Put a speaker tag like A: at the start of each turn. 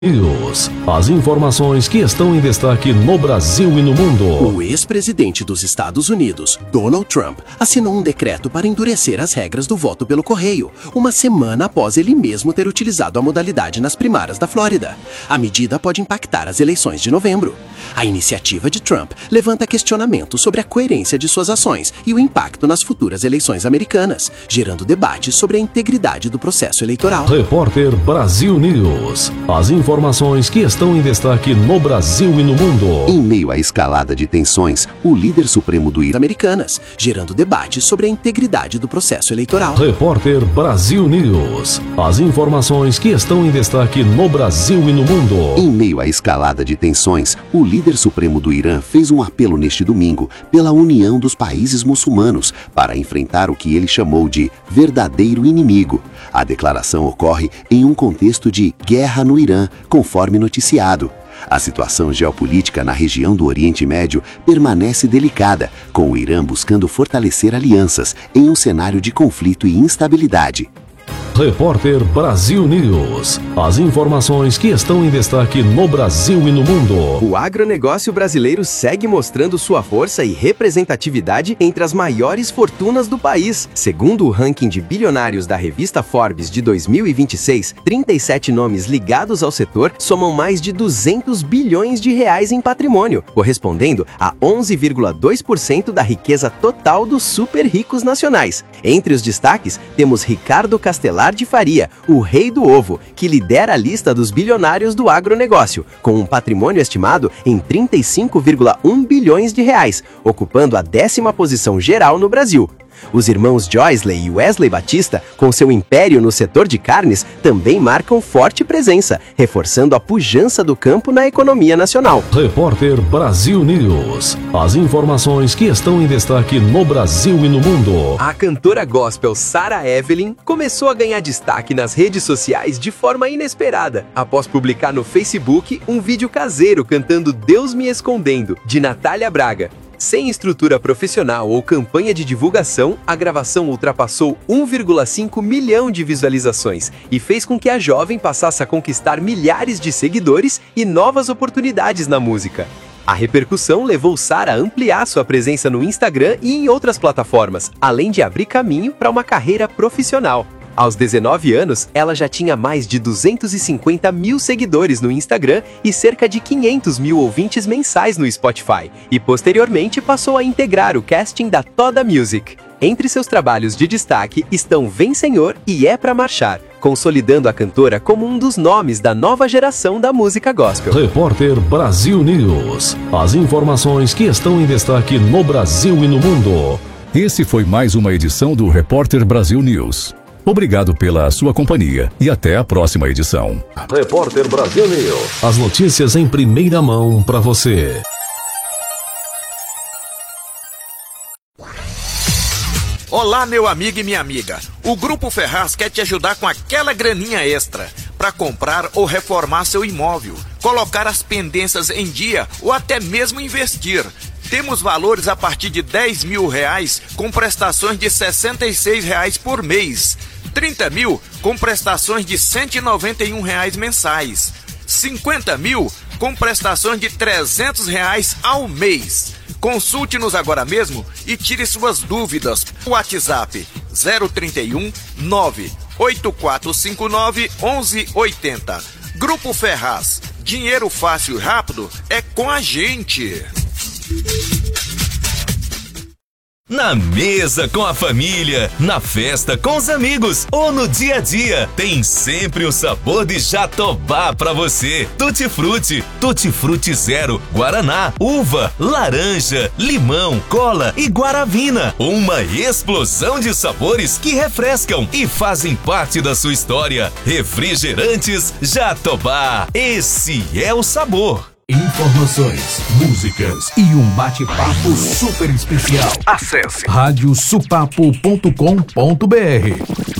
A: News. As informações que estão em destaque no Brasil e no mundo.
B: O ex-presidente dos Estados Unidos, Donald Trump, assinou um decreto para endurecer as regras do voto pelo correio, uma semana após ele mesmo ter utilizado a modalidade nas primárias da Flórida. A medida pode impactar as eleições de novembro. A iniciativa de Trump levanta questionamentos sobre a coerência de suas ações e o impacto nas futuras eleições americanas, gerando debates sobre a integridade do processo eleitoral.
A: Repórter Brasil News. As informações que estão em destaque no Brasil e no mundo.
B: Em meio à escalada de tensões, o líder supremo do Irã americanas, gerando debates sobre a integridade do processo eleitoral.
A: Repórter Brasil News. As informações que estão em destaque no Brasil e no mundo.
B: Em meio à escalada de tensões, o líder supremo do Irã fez um apelo neste domingo pela união dos países muçulmanos para enfrentar o que ele chamou de verdadeiro inimigo. A declaração ocorre em um contexto de guerra no Irã, conforme noticiado. A situação geopolítica na região do Oriente Médio permanece delicada, com o Irã buscando fortalecer alianças em um cenário de conflito e instabilidade.
A: Repórter Brasil News. As informações que estão em destaque no Brasil e no mundo.
C: O agronegócio brasileiro segue mostrando sua força e representatividade entre as maiores fortunas do país. Segundo o ranking de bilionários da revista Forbes de 2026, 37 nomes ligados ao setor somam mais de 200 bilhões de reais em patrimônio, correspondendo a 11,2% da riqueza total dos super ricos nacionais. Entre os destaques, temos Ricardo Castelar de Faria, o rei do ovo, que lidera a lista dos bilionários do agronegócio, com um patrimônio estimado em 35,1 bilhões de reais, ocupando a 10ª posição geral no Brasil. Os irmãos Joisley e Wesley Batista, com seu império no setor de carnes, também marcam forte presença, reforçando a pujança do campo na economia nacional.
A: Repórter Brasil News. As informações que estão em destaque no Brasil e no mundo.
C: A cantora gospel Sarah Evelyn começou a ganhar destaque nas redes sociais de forma inesperada, após publicar no Facebook um vídeo caseiro cantando Deus Me Escondendo, de Natália Braga. Sem estrutura profissional ou campanha de divulgação, a gravação ultrapassou 1,5 milhão de visualizações e fez com que a jovem passasse a conquistar milhares de seguidores e novas oportunidades na música. A repercussão levou Sarah a ampliar sua presença no Instagram e em outras plataformas, além de abrir caminho para uma carreira profissional. Aos 19 anos, ela já tinha mais de 250 mil seguidores no Instagram e cerca de 500 mil ouvintes mensais no Spotify, e posteriormente passou a integrar o casting da Toda Music. Entre seus trabalhos de destaque estão Vem Senhor e É Pra Marchar, consolidando a cantora como um dos nomes da nova geração da música gospel.
A: Repórter Brasil News. As informações que estão em destaque no Brasil e no mundo.
D: Esse foi mais uma edição do Repórter Brasil News. Obrigado pela sua companhia e até a próxima edição.
A: Repórter Brasil News. As notícias em primeira mão para você.
E: Olá, meu amigo e minha amiga. O Grupo Ferraz quer te ajudar com aquela graninha extra para comprar ou reformar seu imóvel, colocar as pendências em dia ou até mesmo investir. Temos valores a partir de R$10 mil com prestações de R$66 por mês. 30 mil com prestações de R$191 mensais. 50 mil com prestações de R$300 ao mês. Consulte-nos agora mesmo e tire suas dúvidas. WhatsApp 031 98459 1180. Grupo Ferraz. Dinheiro fácil e rápido é com a gente.
F: Na mesa com a família, na festa com os amigos ou no dia a dia, tem sempre um sabor de Jatobá pra você. Tutti Frutti Zero, Guaraná, uva, laranja, limão, cola e guaravina. Uma explosão de sabores que refrescam e fazem parte da sua história. Refrigerantes Jatobá, esse é o sabor.
G: Informações, músicas e um bate-papo super especial.
F: Acesse
G: radiosupapo.com.br.